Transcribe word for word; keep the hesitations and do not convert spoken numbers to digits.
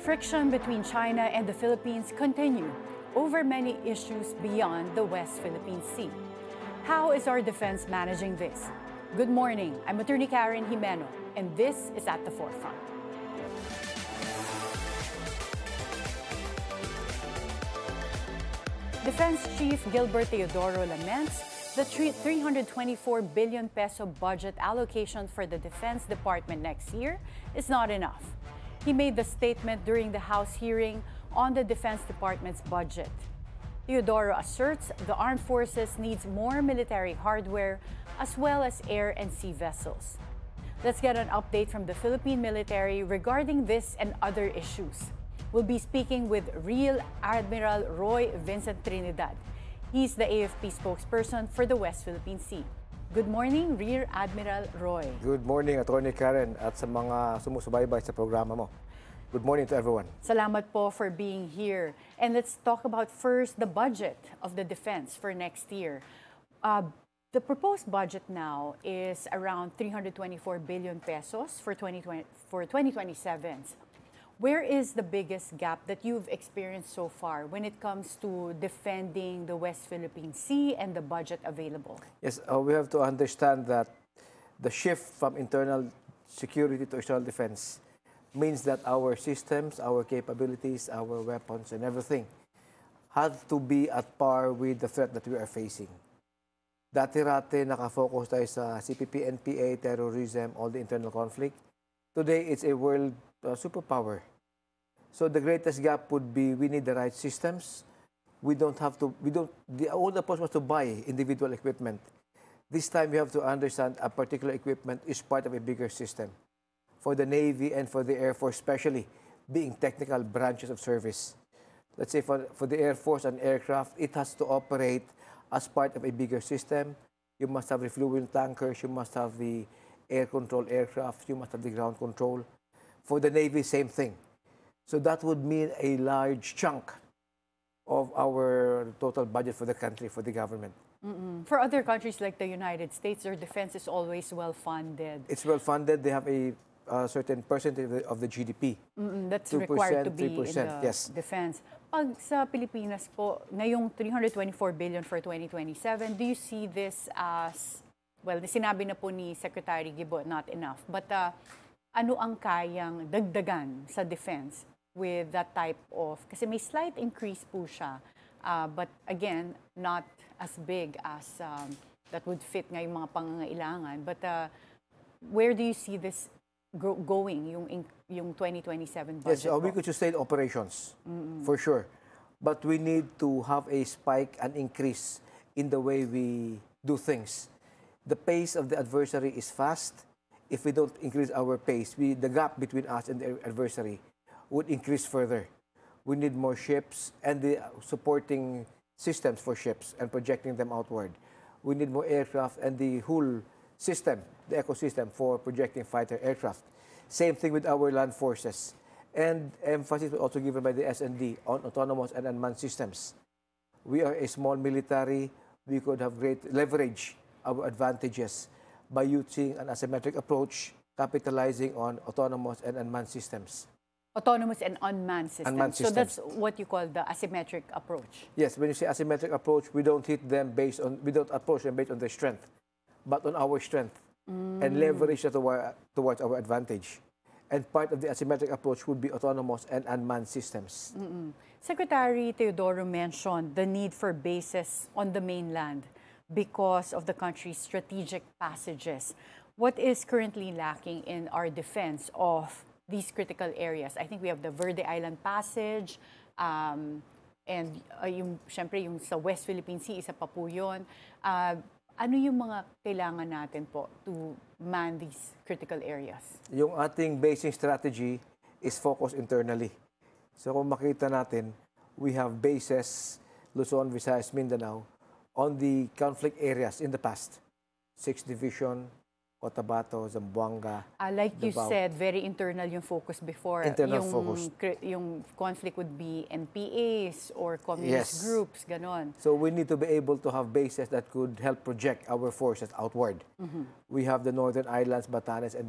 Friction between China and the Philippines continue over many issues beyond the West Philippine Sea. How is our defense managing this? Good morning, I'm Attorney Karen Jimeno, and this is At the Forefront. Defense Chief Gilbert Teodoro laments the three hundred twenty-four billion peso budget allocation for the Defense Department next year is not enough. He made the statement during the House hearing on the Defense Department's budget. Teodoro asserts the armed forces needs more military hardware as well as air and sea vessels. Let's get an update from the Philippine military regarding this and other issues. We'll be speaking with Rear Admiral Roy Vincent Trinidad. He's the A F P spokesperson for the West Philippine Sea. Good morning, Rear Admiral Roy. Good morning, Attorney Karen, at sa mga sumusubaybay sa programa mo. Good morning to everyone. Salamat po for being here. And let's talk about first the budget of the defense for next year. Uh, the proposed budget now is around three hundred twenty-four billion pesos for twenty twenty, for twenty twenty-seven. Where is the biggest gap that you've experienced so far when it comes to defending the West Philippine Sea and the budget available? Yes, uh, we have to understand that the shift from internal security to external defense means that our systems, our capabilities, our weapons, and everything have to be at par with the threat that we are facing. Dati-rati nakafocus tayo sa C P P, N P A, terrorism, all the internal conflict. Today, it's a world uh, superpower. So the greatest gap would be we need the right systems. We don't have to, we don't, the old approach was to buy individual equipment. This time you have to understand a particular equipment is part of a bigger system. For the Navy and for the Air Force especially, being technical branches of service. Let's say for, for the Air Force and aircraft, it has to operate as part of a bigger system. You must have refueling tankers, you must have the air-controlled aircraft, you must have the ground control. For the Navy, same thing. So that would mean a large chunk of our total budget for the country, for the government. Mm-mm. For other countries like the United States, their defense is always well-funded. It's well-funded. They have a uh, certain percentage of the, of the G D P. Mm-mm. That's required to be three percent, in the yes. defense. Pag sa Pilipinas po, ngayong three hundred twenty-four billion for twenty twenty-seven, do you see this as, well, sinabi na po ni Secretary Gibo, not enough. But uh, ano ang kayang dagdagan sa defense with that type of, kasi may slight increase po siya, uh, but again, not as big as um, that would fit nga yung mga pangangailangan. But uh, where do you see this go going, yung, in, yung twenty twenty-seven budget? Yes, uh, we could sustain operations, mm-hmm. for sure. But we need to have a spike, an increase in the way we do things. The pace of the adversary is fast. If we don't increase our pace, we, the gap between us and the adversary would increase further. We need more ships and the supporting systems for ships and projecting them outward. We need more aircraft and the whole system, the ecosystem for projecting fighter aircraft. Same thing with our land forces. And emphasis was also given by the S N D on autonomous and unmanned systems. We are a small military. We could have great leverage our advantages by using an asymmetric approach, capitalizing on autonomous and unmanned systems. Autonomous and unmanned systems. Unmanned so systems. that's what you call the asymmetric approach. Yes, when you say asymmetric approach, we don't hit them based on, we don't approach them based on their strength, but on our strength, mm. and leverage that toward, towards our advantage. And part of the asymmetric approach would be autonomous and unmanned systems. Mm-mm. Secretary Teodoro mentioned the need for bases on the mainland because of the country's strategic passages. What is currently lacking in our defense of these critical areas? I think we have the Verde Island Passage, um, and uh, yung, syempre yung sa West Philippine Sea, isa pa po yun. Uh, ano yung mga kailangan natin po to man these critical areas? Yung ating basing strategy is focused internally. So kung makita natin, we have bases, Luzon, Visayas, Mindanao, on the conflict areas in the past. sixth Division, Cotabato, Zamboanga. Uh, like you Davao. said, very internal yung focus before. Internal yung, focus. Yung conflict would be N P As or communist Yes. groups, ganon. So we need to be able to have bases that could help project our forces outward. Mm-hmm. We have the Northern Islands, Batanes, and